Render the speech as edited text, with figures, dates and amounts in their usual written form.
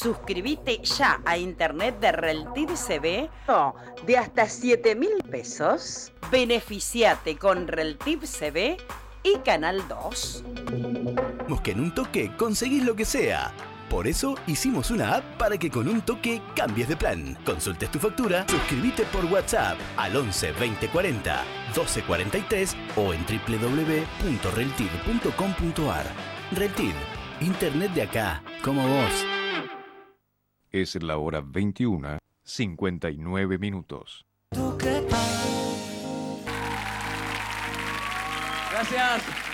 Suscríbete ya a internet de Reltiv CB de hasta 7.000 pesos. Beneficiate con Reltiv CB y Canal 2. Que en un toque conseguís lo que sea. Por eso hicimos una app para que con un toque cambies de plan. Consultes tu factura, suscríbete por WhatsApp al 11 20 40 12 43 o en www.reltiv.com.ar. Reltiv, internet de acá, como vos. Es la hora 21:59. Gracias.